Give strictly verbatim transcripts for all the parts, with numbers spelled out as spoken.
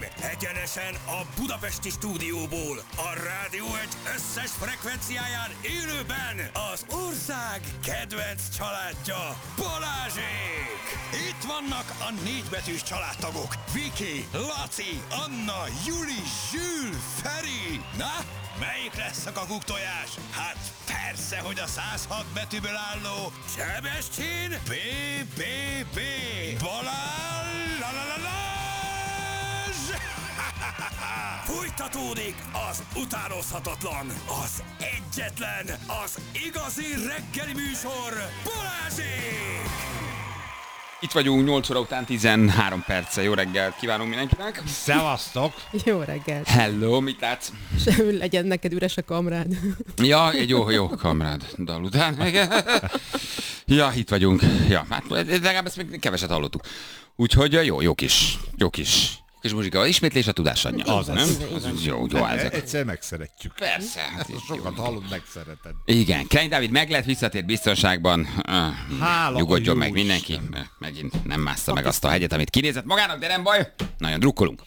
egyenesen a budapesti stúdióból, a Rádió egy összes frekvenciáján élőben az ország kedvenc családja, Balázsék! Itt vannak a négybetűs családtagok, Viki, Laci, Anna, Juli, Zsül, Feri. Na, melyik lesz a kakuktojás? Hát persze, hogy a száz hat betűből álló Sebestyén bé bé bé Balázs! La, la, la, la. Folytatódik az utánozhatatlan, az egyetlen, az igazi reggeli műsor, Balázsék! Itt vagyunk nyolc óra után tizenhárom perccel. Jó reggelt kívánunk mindenkinek. Szevasztok! Jó reggelt! Hello, mit látsz? Semmi legyen neked üres a kamrád. Ja, egy jó, jó kamrád dal után. Ja, itt vagyunk. Ja, hát legalább ezt még keveset hallottuk. Úgyhogy jó, jó kis, jó kis... És muzsika, ismétlés a tudás anyja. Az, nem? az, az, az jó, jó ezek. Egyszer megszeretjük. Persze. Hát sokat hallod, megszereted. Igen, Klein Dávid meg lett, visszatért biztonságban. Hála Nyugodjon meg mindenki. Isten. Megint nem mászta meg azt a hegyet, amit kinézett magának, de nem baj. Nagyon drukkolunk.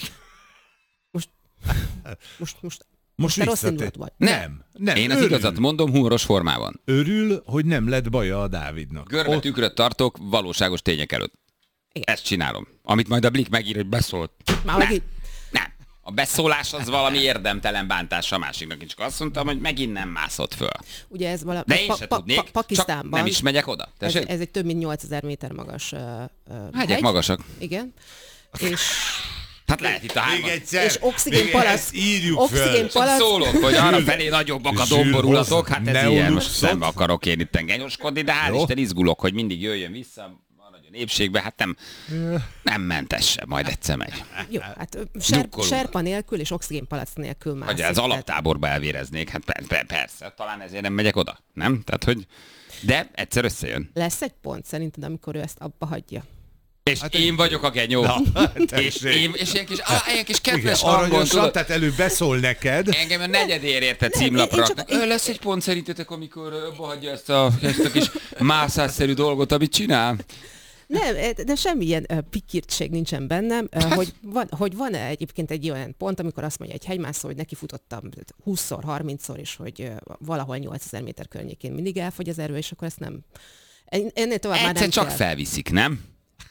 Most, most, most, most te rossz indulat vagy. Nem. nem. Én az Örül. igazat mondom humoros formában. Örül, hogy nem lett baja a Dávidnak. Görbe Ott... tükröt tartok valóságos tények előtt. Igen. Ezt csinálom. Amit majd a Blik megír, hogy beszólt. Már nem. megint... nem. A beszólás az valami érdemtelen bántás a másiknak. Én csak azt mondtam, hogy megint nem mászott föl. Ugye ez valami... De én se pa- tudnék, pa- Pakisztánban, csak nem is megyek oda. Ez, ez egy több mint nyolcezer méter magas uh, uh, Hegyek hegy. magasak. Igen. És... Hát lehet itt a hárman. Még egyszer, és oxigénpalac. írjuk oxigén föl. Csak szólok, hogy arra felé nagyobbak a domborulatok. Hát ez Neoluxot. ilyen. Most nem akarok én itt genyoskodni, de hál' Isten izgulok, hogy mindig jöjjön vissza. Épségbe, hát nem, nem mentesse, majd egyszer megy. Jó, hát ser, serpa nélkül és oxigénpalac nélkül már. Hogy az alaptáborba elvéreznék, hát per, per, persze, talán ezért nem megyek oda, nem? Tehát, hogy... De egyszer összejön. Lesz egy pont szerinted, amikor ő ezt abba hagyja. És hát én vagyok a genyó. Na, és, én, és ilyen kis, ah, ilyen kis kedves igen, hangon, tudod. Tehát előbb beszól neked. Engem a negyedér érte címlapra. Csak... Lesz egy pont szerintetek, amikor abba hagyja ezt a, ezt a kis mászásszerű dolgot, amit csinál? Nem, de semmilyen uh, pikirtség nincsen bennem, uh, hogy, van, hogy van egyébként egy olyan pont, amikor azt mondja egy hegymászó, hogy neki futottam húszszor, harmincszor, és hogy uh, valahol nyolcezer méter környékén mindig elfogy az erő, és akkor ezt nem... Ennél tovább Egyszer már nem csak kell. Felviszik, nem?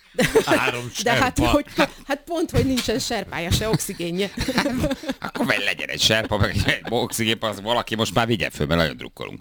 Három de hát, hogy, hát pont, hogy nincsen serpája, se oxigénje. Akkor vagy legyen egy serpa, meg egy oxigén, az valaki most már vigye föl, mert nagyon drukkolunk.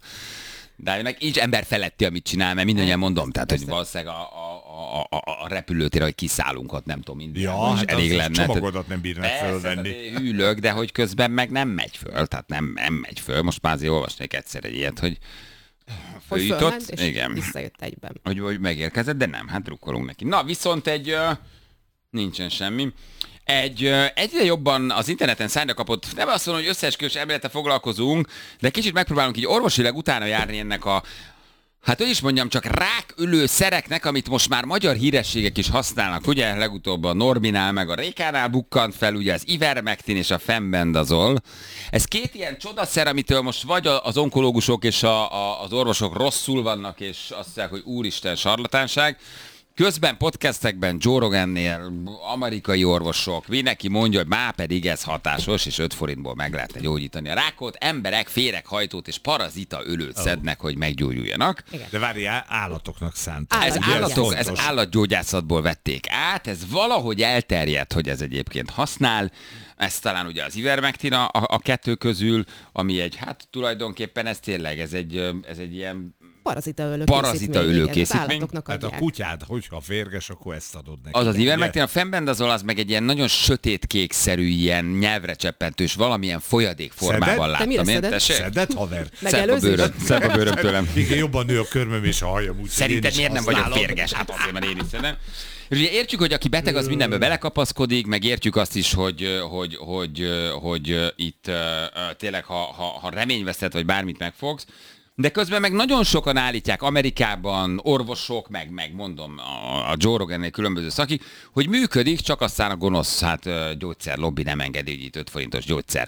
De meg így ember feletti, amit csinál, mert mindannyian mondom, tehát hogy valószínűleg a, a, a, a, a repülőtére, hogy kiszállunk ott, nem tudom, minden. Ja, hát elég az lenne. csomagodat nem bírnak fölvenni. Persze, hűlök, de hogy közben meg nem megy föl, tehát nem, nem megy föl. Most már azért olvasnék egyszer egy ilyet, hogy följutott, és igen, visszajött egyben. hogy, hogy megérkezett, de nem, hát drukkolunk neki. Na, viszont egy, uh, nincsen semmi. Egy, egyre jobban az interneten szájra kapott, nem azt mondom, hogy összeesküvés elmélete foglalkozunk, de kicsit megpróbálunk így orvosilag utána járni ennek a, hát hogy is mondjam, csak rákölő szereknek, amit most már magyar hírességek is használnak. Ugye legutóbb a Norbinál meg a Rékánál bukkant fel, ugye az Ivermectin és a Fenbendazol. Ez két ilyen csodaszer, amitől most vagy az onkológusok és a, a, az orvosok rosszul vannak, és azt mondják, hogy úristen, sarlatánság. Közben podcastekben Joe Rogannél amerikai orvosok, mindenki mondja, hogy már pedig ez hatásos, és öt forintból meg lehetne gyógyítani a rákot. Emberek féreghajtót és parazita ölőt szednek, hogy meggyógyuljanak. Igen. De várjál, állatoknak szánt. Ez, állatok, ez fontos. állatgyógyászatból vették át, ez valahogy elterjedt, hogy ez egyébként használ. Ez talán ugye az Ivermectin a, a kettő közül, ami egy, hát tulajdonképpen ez tényleg, ez egy, ez egy ilyen Parazita ölő parazita készítmény, ölő igen, készítmény. az állatoknak Hát a adják. kutyád, hogyha férges, akkor ezt adod neki. Az az Ugye? Ivermectin, a Fenbendazol az meg egy ilyen nagyon sötétkékszerű, ilyen nyelvre cseppentős, valamilyen folyadék formában Szeded? Te mire láttam. Én, szeded? tessék? Szedett, haver? Szebb a Megelőzés? bőröm, szebb a bőröm tőlem. Igen, jobban nő a körmöm és a hajam. Úgy, Szerinted miért nem vagyok férges? Hát azért, mert én is szedem. Ugye értjük, hogy aki beteg, az mindenbe belekapaszkodik, meg értjük azt is, hogy, hogy, hogy, hogy itt tényleg, ha, ha, ha reményveszed, vagy bármit megfogsz, de közben meg nagyon sokan állítják Amerikában, orvosok, meg, meg mondom a, a Joe Rogannél különböző szakik, hogy működik, csak aztán a gonosz hát, gyógyszerlobbi nem engedi, hogy itt öt forintos gyógyszer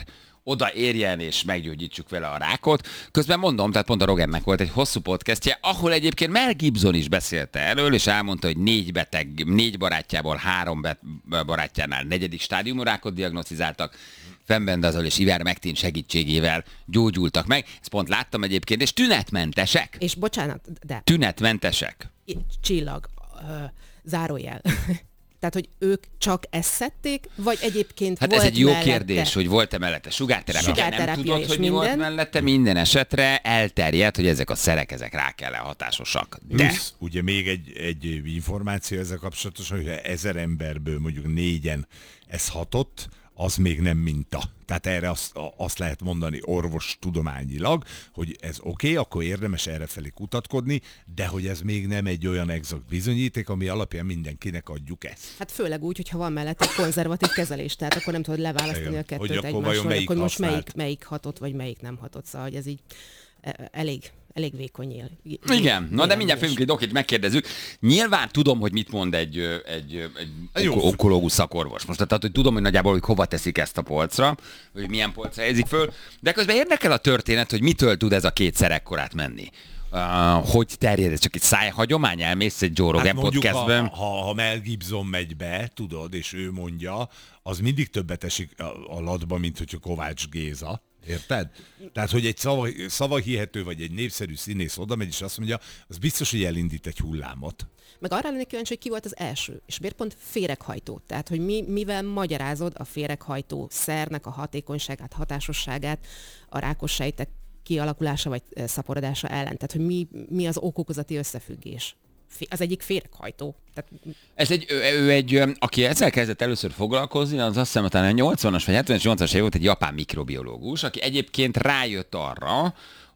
oda érjen és meggyógyítsuk vele a rákot. Közben mondom, tehát pont a Rogannek volt egy hosszú podcastje, ahol egyébként Mel Gibson is beszélte erről, és elmondta, hogy négy beteg, négy barátjából három bet, barátjánál negyedik stádiumú rákot diagnosztizáltak, fenbendazol és ivermectin segítségével gyógyultak meg. Ezt pont láttam egyébként, és tünetmentesek. És bocsánat, de... Tünetmentesek. Csillag, uh, zárójel. Tehát, hogy ők csak ezt szedték, vagy egyébként hát volt ez egy jó mellette... kérdés, hogy volt-e mellette sugárterápia. Sugárterápia nem tudod, és hogy mi minden. volt mellette, minden esetre elterjedt, hogy ezek a szerek, ezek rá kell hatásosak. De... Plusz, ugye még egy, egy információ ezzel kapcsolatosan, hogy ezer emberből mondjuk négyen ez hatott, az még nem minta. Tehát erre azt, azt lehet mondani orvostudományilag, hogy ez oké, okay, akkor érdemes errefelé kutatkodni, de hogy ez még nem egy olyan exakt bizonyíték, ami alapján mindenkinek adjuk ezt. Hát főleg úgy, hogyha van mellett egy konzervatív kezelés, tehát akkor nem tudod leválasztani Igen. a kettőt Hogy akkor egymásról, vajon hogy melyik akkor most használt? melyik, melyik hatott, vagy melyik nem hatott. Szóval, hogy ez így e, elég, elég vékony él. Igen, na de mindjárt fogunk egy dokit megkérdezzük. Nyilván tudom, hogy mit mond egy, egy, egy Jó. onkológus szakorvos. Most tehát, hogy tudom, hogy nagyjából, hogy hova teszik ezt a polcra, hogy milyen polcra helyezik föl, de közben érdekel a történet, hogy mitől tud ez a két szerekkorát menni. Uh, hogy terjed, ez csak egy szájhagyomány, elmész egy Joe Rogan Hát mondjuk, podcastben. ha, ha, ha Mel Gibson megy be, tudod, és ő mondja, az mindig többet esik a, a latba, mint hogyha Kovács Géza. Érted? Tehát, hogy egy szava, szavahihető vagy egy népszerű színész oda megy, és azt mondja, az biztos, hogy elindít egy hullámot. Meg arra lennék kíváncsi, hogy ki volt az első, és miért pont féreghajtó. Tehát, hogy mi, mivel magyarázod a féreghajtó szernek a hatékonyságát, hatásosságát, a rákos sejtek kialakulása vagy szaporodása ellen. Tehát, hogy mi, mi az okokozati összefüggés. Az egyik féreghajtó. Tehát... Ez egy, ő, ő egy, aki ezzel kezdett először foglalkozni, az azt hiszem, hogy a nyolcvanas vagy hetvenes, nyolcvanas év volt egy japán mikrobiológus, aki egyébként rájött arra,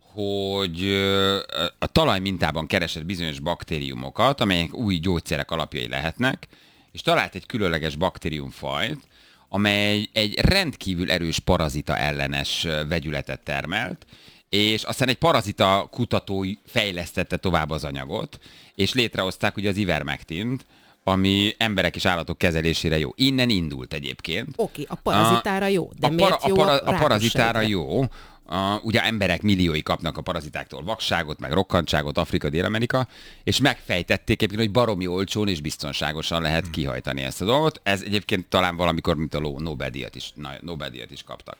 hogy a talaj mintában keresett bizonyos baktériumokat, amelyek új gyógyszerek alapjai lehetnek, és talált egy különleges baktériumfajt, amely egy rendkívül erős parazita ellenes vegyületet termelt, és aztán egy parazita kutató fejlesztette tovább az anyagot, és létrehozták ugye az ivermectint, ami emberek és állatok kezelésére jó. Innen indult egyébként. Oké, a parazitára jó, de a miért para, jó a, para, a a parazitára rákos jó. Uh, ugye emberek milliói kapnak a parazitáktól vakságot, meg rokkantságot, Afrika, Dél-Amerika, és megfejtették egyébként, hogy baromi olcsón és biztonságosan lehet kihajtani ezt a dolgot. Ez egyébként talán valamikor, mint a Nobel-díjat is, Nobel-díjat is kaptak.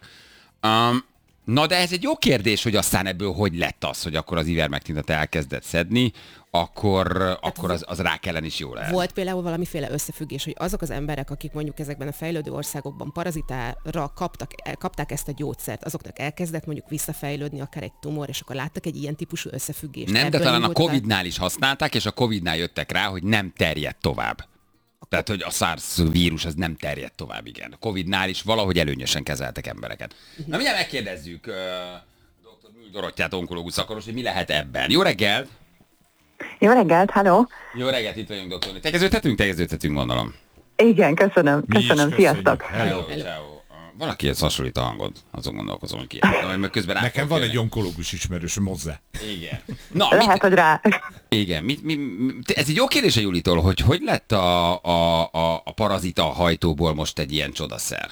Um, na de ez egy jó kérdés, hogy aztán ebből hogy lett az, hogy akkor az ivermectintet elkezdett szedni, akkor, hát akkor az, az rák ellen is jó lehet. Volt például valamiféle összefüggés, hogy azok az emberek, akik mondjuk ezekben a fejlődő országokban parazitára kaptak, kapták ezt a gyógyszert, azoknak elkezdett mondjuk visszafejlődni akár egy tumor, és akkor láttak egy ilyen típusú összefüggést. Nem, de Ebből talán a indult Covidnál is használták, és a Covidnál jöttek rá, hogy nem terjed tovább. Tehát, hogy a SARS vírus az nem terjed tovább, igen. A Covidnál is valahogy előnyösen kezeltek embereket. Na mindjárt megkérdezzük uh, doktor Dorottyát, onkológus szakoros, hogy mi lehet ebben. Jó reggelt! Jó reggelt, halló! Jó reggelt, itt vagyunk, doktor. Tegeződhetünk? Tegeződhetünk, gondolom. Igen, köszönöm, Mi is köszönöm, köszönjük. sziasztok! Hello. Hello. Ciao. Valakihez hasonlít a hangod, azon gondolkozom, hogy ki. Mert közben Nekem van egy jönni. onkológus ismerős, Mozze. Igen. Na, Lehet, mit, hogy rá... igen, mit, mi, mi, ez egy jó kérdés a Julitól, hogy hogy lett a, a, a, a parazita hajtóból most egy ilyen csodaszer?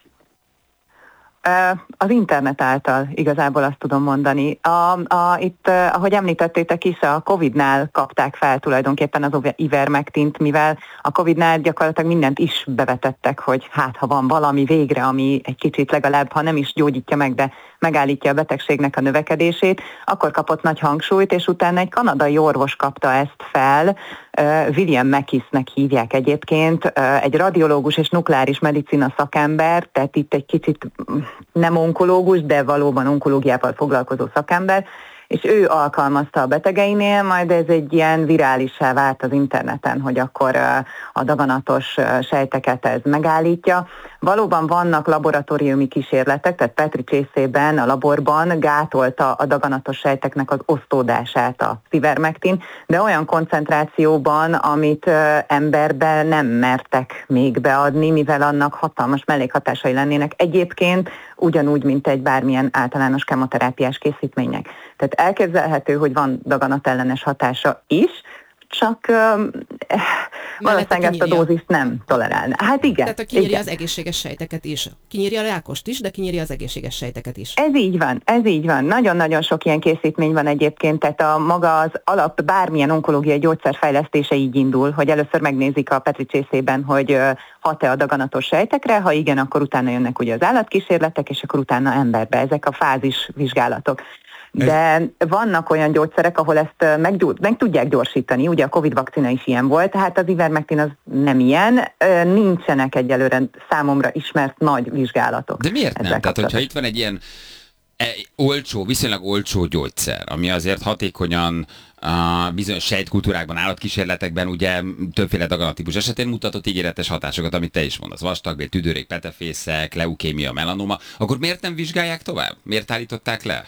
Az internet által igazából azt tudom mondani. A, a, itt, ahogy említettétek is, a Covidnál kapták fel tulajdonképpen az ivermectint, mivel a Covidnál gyakorlatilag mindent is bevetettek, hogy hát ha van valami végre, ami egy kicsit legalább, ha nem is gyógyítja meg, de megállítja a betegségnek a növekedését, akkor kapott nagy hangsúlyt, és utána egy kanadai orvos kapta ezt fel, William Makisnek hívják egyébként, egy radiológus és nukleáris medicina szakember, tehát itt egy kicsit nem onkológus, de valóban onkológiával foglalkozó szakember, és ő alkalmazta a betegeinél, majd ez egy ilyen virálissá vált az interneten, hogy akkor a daganatos sejteket ez megállítja. Valóban vannak laboratóriumi kísérletek, tehát Petri csészében, a laborban gátolta a daganatos sejteknek az osztódását a ivermectin, de olyan koncentrációban, amit emberben nem mertek még beadni, mivel annak hatalmas mellékhatásai lennének. Egyébként ugyanúgy, mint egy bármilyen általános kemoterápiás készítménynek. Tehát elképzelhető, hogy van daganatellenes hatása is, csak valószínűleg ezt a dózist nem tolerálná. Hát igen. Tehát a kinyírja igen. az egészséges sejteket is. Kinyírja a rákost is, de kinyírja az egészséges sejteket is. Ez így van, ez így van. Nagyon-nagyon sok ilyen készítmény van egyébként, tehát a maga az alap bármilyen onkológiai gyógyszer fejlesztése így indul, hogy először megnézik a Petri csészében, hogy hat-e a daganatos sejtekre, ha igen, akkor utána jönnek ugye az állatkísérletek, és akkor utána emberbe. Ezek a fázis vizsgálatok. De vannak olyan gyógyszerek, ahol ezt meg, meg tudják gyorsítani, ugye a Covid vakcina is ilyen volt, tehát az ivermectin az nem ilyen, nincsenek egyelőre számomra ismert nagy vizsgálatok. De miért nem? Tehát, hogyha itt van egy ilyen e, olcsó, viszonylag olcsó gyógyszer, ami azért hatékonyan a bizonyos sejtkultúrákban, állatkísérletekben ugye többféle daganattípus esetén mutatott ígéretes hatásokat, amit te is mondasz, vastagbél, tüdőrék, petefészek, leukémia, melanoma, akkor miért nem vizsgálják tovább? Miért állították le?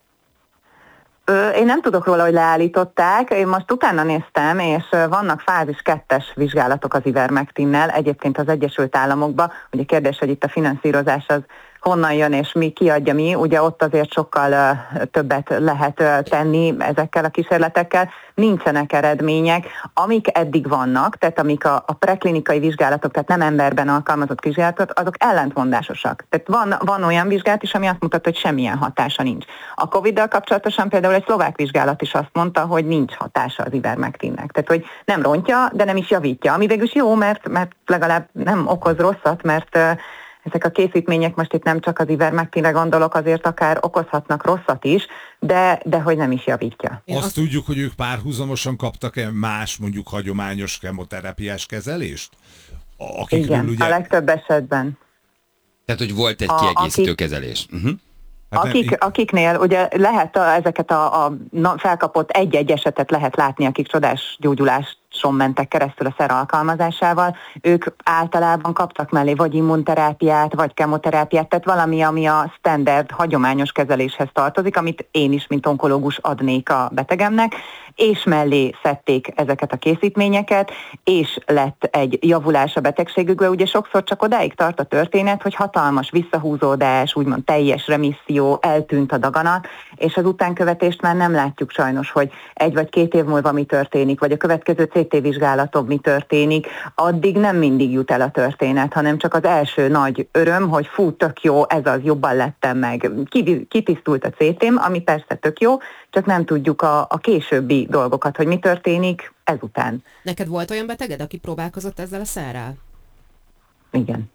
Én nem tudok róla, hogy leállították, én most utána néztem, és vannak fázis kettes vizsgálatok az ivermectinnel, egyébként az Egyesült Államokban, ugye kérdés, hogy itt a finanszírozás az honnan jön és mi kiadja mi, ugye ott azért sokkal uh, többet lehet uh, tenni ezekkel a kísérletekkel, nincsenek eredmények, amik eddig vannak, tehát amik a, a preklinikai vizsgálatok, tehát nem emberben alkalmazott vizsgálatok, azok ellentmondásosak. Tehát van, van olyan vizsgálat is, ami azt mutatja, hogy semmilyen hatása nincs. A Coviddal kapcsolatosan például egy szlovák vizsgálat is azt mondta, hogy nincs hatása az ivermectinnek. Tehát, hogy nem rontja, de nem is javítja, ami végül is jó, mert, mert legalább nem okoz rosszat, mert uh, ezek a készítmények, most itt nem csak az ivermectinre gondolok, azért akár okozhatnak rosszat is, de, de hogy nem is javítja. Azt, azt tudjuk, hogy ők párhuzamosan kaptak-e más, mondjuk hagyományos kemoterápiás kezelést? Igen, ugye... a legtöbb esetben. Tehát, hogy volt egy kiegészítő akik... kezelés. Uh-huh. Hát Akik, nem... Akiknél ugye lehet a, ezeket a, a felkapott egy-egy esetet lehet látni, akik csodás gyógyuláson mentek keresztül a szer alkalmazásával, ők általában kaptak mellé vagy immunterápiát, vagy kemoterápiát, tehát valami, ami a standard, hagyományos kezeléshez tartozik, amit én is, mint onkológus adnék a betegemnek, és mellé szedték ezeket a készítményeket, és lett egy javulás a betegségükbe. Ugye sokszor csak odáig tart a történet, hogy hatalmas visszahúzódás, úgymond teljes remisszió, eltűnt a daganat, és az utánkövetést már nem látjuk sajnos, hogy egy vagy két év múlva mi történik, vagy a következő cé té vizsgálaton mi történik, addig nem mindig jut el a történet, hanem csak az első nagy öröm, hogy fú, tök jó, ez az, jobban lettem meg. Kitisztult a cé tém, ami persze tök jó, csak nem tudjuk a, a későbbi dolgokat, hogy mi történik ezután. Neked volt olyan beteged, aki próbálkozott ezzel a szerrel? Igen.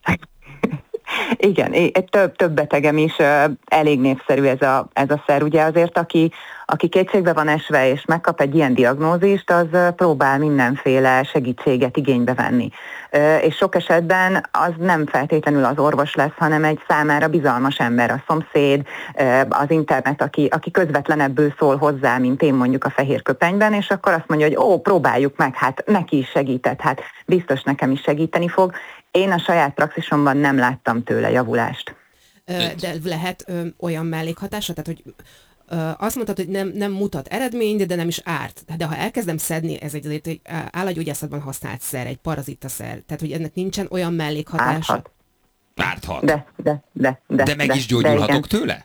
Igen, több, több betegem is elég népszerű ez a, ez a szer. Ugye azért, aki, aki kétségbe van esve és megkap egy ilyen diagnózist, az próbál mindenféle segítséget igénybe venni. És sok esetben az nem feltétlenül az orvos lesz, hanem egy számára bizalmas ember, a szomszéd, az internet, aki, aki közvetlenebből szól hozzá, mint én mondjuk a fehér köpenyben, és akkor azt mondja, hogy ó, próbáljuk meg, hát neki is segített, hát biztos nekem is segíteni fog. Én a saját praxisomban nem láttam tőle javulást. De lehet ö, olyan mellékhatása, tehát hogy ö, azt mondtad, hogy nem, nem mutat eredményt, de nem is árt. De ha elkezdem szedni, ez egy, egy állatgyógyászatban használt szer, egy parazitaszer, tehát hogy ennek nincsen olyan mellékhatása. Árthat. Árthat. De, de, de, de. De meg de, is gyógyulhatok de, tőle?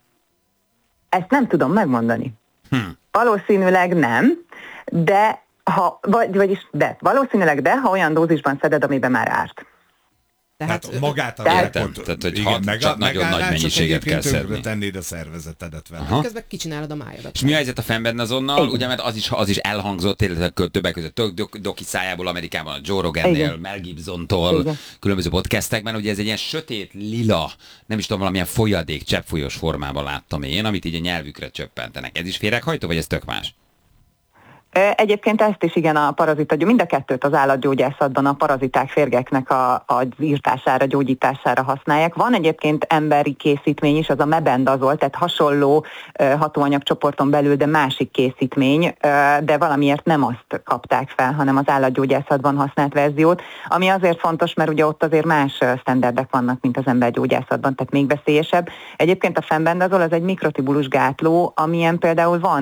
Ezt nem tudom megmondani. Hm. Valószínűleg nem, de ha, vagy, vagyis de, valószínűleg de, ha olyan dózisban szeded, amiben már árt. Tehát hát magát a tehát, tehát, hogy igen, meg, csak meg, nagyon nagy mennyiséget kell szedni. Tennéd a szervezetedet vele. Közben kicsinálod a májadat. És mi a helyzet a fenbennazonnal? Igen. Ugye, mert az is, az is elhangzott, többek között tök doki szájából Amerikában, a Joe Rogannél, Mel Gibsontól, igen. Különböző podcastekben, ugye ez egy ilyen sötét, lila, nem is tudom, valamilyen folyadék, cseppfolyós formában láttam én, amit így a nyelvükre csöppentenek. Ez is féreghajtó, vagy ez tök más? Egyébként ezt is igen a parazita, mind a kettőt az állatgyógyászatban a paraziták férgeknek a, az írtására, gyógyítására használják. Van egyébként emberi készítmény is, az a mebendazol, tehát hasonló uh, hatóanyagcsoporton belül, de másik készítmény, uh, de valamiért nem azt kapták fel, hanem az állatgyógyászatban használt verziót, ami azért fontos, mert ugye ott azért más sztenderdek vannak, mint az embergyógyászatban, tehát még veszélyesebb. Egyébként a fenbendazol az egy mikrotubulus gátló, amilyen például van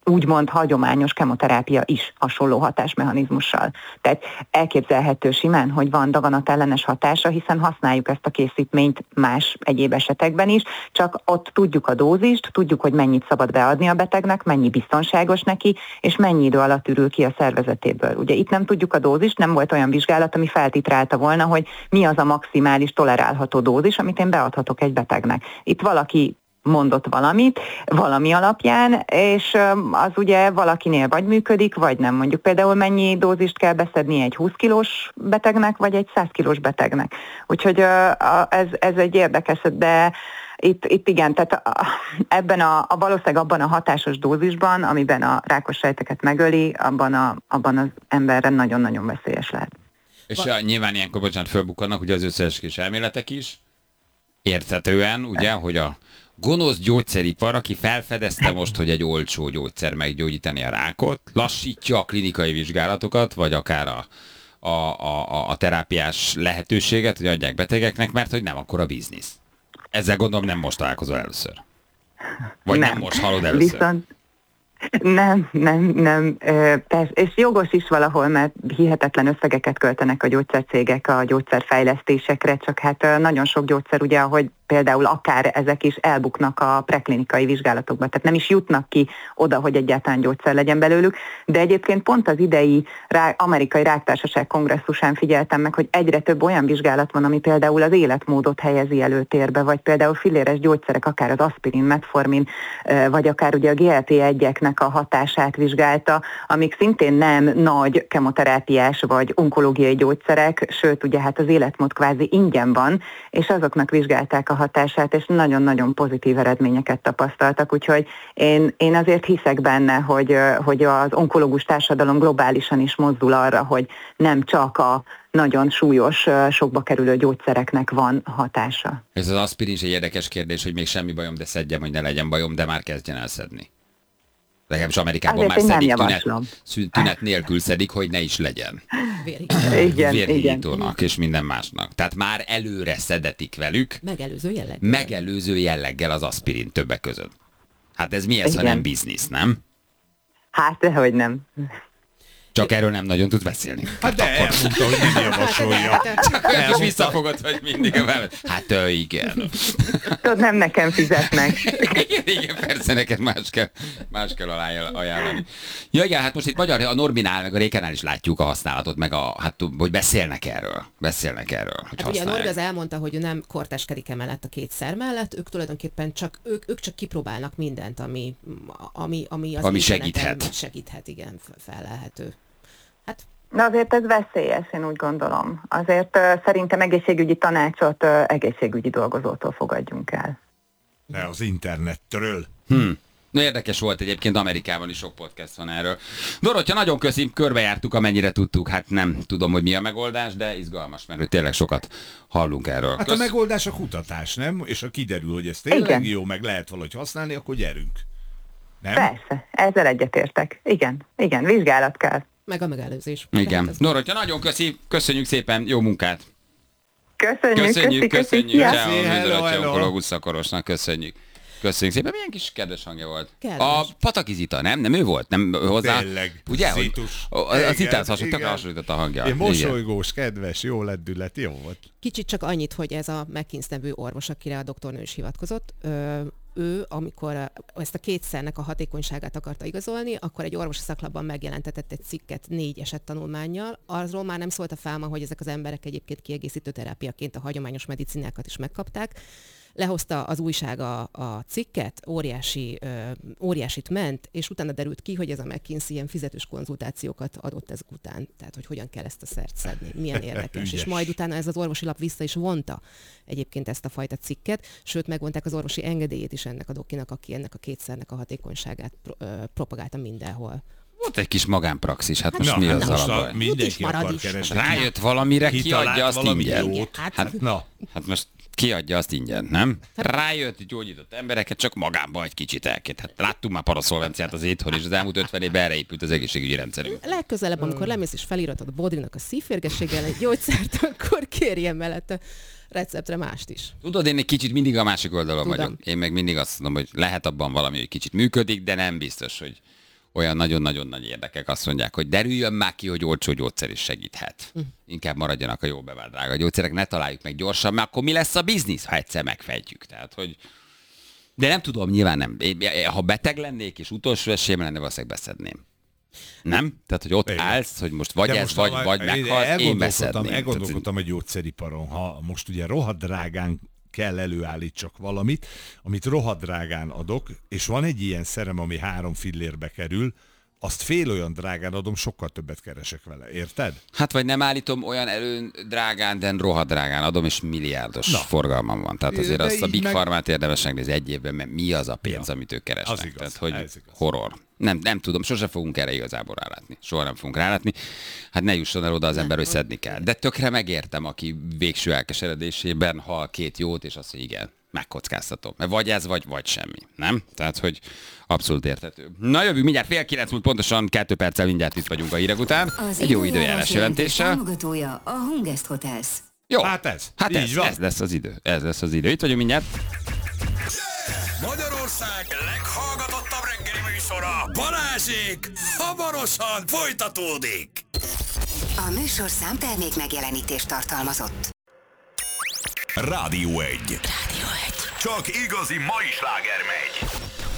úgymond hagyományos kemoterápia is hasonló hatásmechanizmussal. Tehát elképzelhető simán, hogy van daganatellenes hatása, hiszen használjuk ezt a készítményt más egyéb esetekben is, csak ott tudjuk a dózist, tudjuk, hogy mennyit szabad beadni a betegnek, mennyi biztonságos neki, és mennyi idő alatt ürül ki a szervezetéből. Ugye itt nem tudjuk a dózist, nem volt olyan vizsgálat, ami feltitrálta volna, hogy mi az a maximális tolerálható dózis, amit én beadhatok egy betegnek. Itt valaki mondott valamit, valami alapján, és az ugye valakinél vagy működik, vagy nem. Mondjuk például mennyi dózist kell beszedni egy húsz kilós betegnek, vagy egy száz kilós betegnek. Úgyhogy ez, ez egy érdekes, de itt, itt igen, tehát ebben a, a valószínűleg abban a hatásos dózisban, amiben a rákos sejteket megöli, abban, a, abban az emberre nagyon-nagyon veszélyes lehet. És Va- nyilván ilyenkor, bocsánat, fölbukkannak ugye az összeesküvés elméletek is, érthetően, ugye, hogy a gonosz gyógyszeripar, aki felfedezte most, hogy egy olcsó gyógyszer meggyógyítani a rákot, lassítja a klinikai vizsgálatokat, vagy akár a, a, a, a terápiás lehetőséget, hogy adják betegeknek, mert hogy nem akkora biznisz. Ezzel gondolom nem most találkozol először. Vagy nem, nem most hallod először. Viszont nem, nem, nem. Persze, és jogos is valahol, mert hihetetlen összegeket költenek a gyógyszercégek a gyógyszerfejlesztésekre, csak hát nagyon sok gyógyszer ugye, ahogy például akár ezek is elbuknak a preklinikai vizsgálatokba, tehát nem is jutnak ki oda, hogy egyáltalán gyógyszer legyen belőlük, de egyébként pont az idei rá, amerikai ráktársaság kongresszusán figyeltem meg, hogy egyre több olyan vizsgálat van, ami például az életmódot helyezi előtérbe, vagy például filléres gyógyszerek, akár az aspirin, metformin, vagy akár ugye a gé el té egyeknek a hatását vizsgálta, amik szintén nem nagy kemoterápiás vagy onkológiai gyógyszerek, sőt ugye hát az életmód kvázi ingyen van, és azoknak vizsgálták a hatását, és nagyon-nagyon pozitív eredményeket tapasztaltak, úgyhogy én, én azért hiszek benne, hogy, hogy az onkológus társadalom globálisan is mozdul arra, hogy nem csak a nagyon súlyos, sokba kerülő gyógyszereknek van hatása. Ez az aspirin is egy érdekes kérdés, hogy még semmi bajom, de szedjem, hogy ne legyen bajom, de már kezdjen el szedni. Legalábbis Amerikában azért már szedik, tünet, tünet nélkül szedik, hogy ne is legyen. Vérhígítónak és minden másnak. Tehát már előre szedetik velük. Megelőző jelleggel. Megelőző jelleggel az aspirin többek között. Hát ez mi ez, igen. ha nem biznisz, nem? Hát, dehogy nem. Csak erről nem nagyon tud beszélni. Hát de elmondta, hogy nem javasolja. Csak olyan kis visszafogott, hogy mindig a mellett. Hát ő, igen. Tudod, nem nekem fizetnek. Igen, igen, persze, neked más kell, más kell ajánlani. Ja, igen, hát most itt magyar, a Norbinál, meg a Rékenál is látjuk a használatot, meg a, hát, hogy beszélnek erről. Beszélnek erről, hogy hát ugye a Norbi az elmondta, hogy ő nem korteskedik emellett a kétszer mellett, ők tulajdonképpen csak, ők, ők csak kipróbálnak mindent, ami, ami, ami az ami segíthet. Segíthet, igen, felelhető. Hát de azért ez veszélyes, én úgy gondolom. Azért uh, szerintem egészségügyi tanácsot uh, egészségügyi dolgozótól fogadjunk el. De az internetről. Hmm. Na, érdekes volt egyébként, Amerikában is sok podcast van erről. Dorottya, nagyon köszönjük, körbejártuk, amennyire tudtuk. Hát nem tudom, hogy mi a megoldás, de izgalmas, mert tényleg sokat hallunk erről. Hát Kösz... a megoldás a kutatás, nem? És ha kiderül, hogy ez tényleg igen. jó, meg lehet valahogy használni, akkor gyerünk. Nem? Persze, ezzel egyetértek. Igen, igen, vizsgálat kell. Meg a megelőzés. Igen. Dorottya, nagyon köszi, köszönjük szépen, jó munkát! Köszönjük, köszönjük, köszönjük. Köszönjük, Dorottya onkológus szakorvosnak, köszönjük. Köszönjük szépen, milyen kis kedves hangja volt. Kedves. A Pataki Zita, nem? Nem ő volt? Nem hozzá? Tényleg. Ugye? Szitus. Az a Zitához hasonló, tökre hasonlított a hangja. Én mosolygós, kedves, jó lendület, jó volt. Kicsit csak annyit, hogy ez a McKinsey nevű orvos, akire a doktornő is hivatkozott, ö, ő, amikor ezt a kétszernek a hatékonyságát akarta igazolni, akkor egy orvosi szaklapban megjelentetett egy cikket négy esettanulmánnyal. Arról már nem szólt a fáma, hogy ezek az emberek egyébként kiegészítő terápiaként a hagyományos medicinákat is megkapták. Lehozta az újság a, a cikket, óriási, ö, óriásit ment, és utána derült ki, hogy ez a McKinsey ilyen fizetős konzultációkat adott ezek után. Tehát, hogy hogyan kell ezt a szert szedni, milyen érdekes. És majd utána ez az orvosi lap vissza is vonta egyébként ezt a fajta cikket, sőt megvonták az orvosi engedélyét is ennek a dokinak, aki ennek a kétszernek a hatékonyságát pro, ö, propagálta mindenhol. Volt egy kis magánpraxis, hát most na, mi az a baj? Mindenki akar keresni. Rájött valamire, kiadja azt ingyen. Hát, hát, na. hát most kiadja azt ingyen, nem? Rájött, gyógyított embereket, csak magában egy kicsit elként. Hát láttunk már paraszolvenciát az itthon, és az elmúlt ötven évben erre épült az egészségügyi rendszerünk. Legközelebb, amikor lemész és feliratod a Bodrinak a szívférgességgel egy gyógyszert, akkor kérjen mellett a receptre mást is. Tudod, én egy kicsit mindig a másik oldalon Tudom. vagyok. Én meg mindig azt mondom, hogy lehet abban valami, hogy kicsit működik, de nem biztos, hogy olyan nagyon-nagyon nagy érdekek azt mondják, hogy derüljön már ki, hogy olcsó gyógyszer is segíthet. Inkább maradjanak a jó bevált drága gyógyszerek, ne találjuk meg gyorsan, mert akkor mi lesz a biznisz, ha egyszer megfejtjük. Tehát, hogy... De nem tudom, nyilván nem. Ha beteg lennék, és utolsó esélyem lenne, valószínűleg beszedném. Nem? Tehát, hogy ott Igen. állsz, hogy most vagy De ez, most vagy, a- vagy én meghalsz, én elgondolkodtam- beszedném. Elgondolkodtam a gyógyszeriparon, ha most ugye rohadt drágán kell előállítsak valamit, amit rohadt drágán adok, és van egy ilyen szerem, ami három fillérbe kerül, azt fél olyan drágán adom, sokkal többet keresek vele, érted? Hát vagy nem állítom olyan elő drágán, de rohadt drágán adom, és milliárdos Na. forgalmam van. Tehát azért De azt a így Big meg- Pharmát érdemes megnézni egy évben, mert mi az a pénz, Ja. amit ők keresnek. Az igaz, Tehát, hogy ez igaz. horror. Nem, nem tudom, sose fogunk erre igazából rálátni. Soha nem fogunk rálátni. Hát ne jusson el oda az ember, hogy szedni kell. De tökre megértem, aki végső elkeseredésében hal két jót, és azt mondja, igen, megkockáztatom. Mert vagy ez, vagy, vagy semmi. Nem? Tehát, hogy abszolút érthető. Na jövünk mindjárt fél kilenc múlt pontosan, kettő perccel mindjárt itt vagyunk a hírek után. Az Egy jó időjárás időjárás jelentéssel. támogatója a Hungest Hotels. Jó. Hát ez. Hát Így ez, van. ez lesz az idő. Ez lesz az idő. Itt vagyunk mindjárt. Magyarország leghallgatottabb reggeli műsora, Balázsék, hamarosan folytatódik. A műsorszám termék megjelenítést tartalmazott. Rádió egy. Rádió egy. Csak igazi mai sláger megy.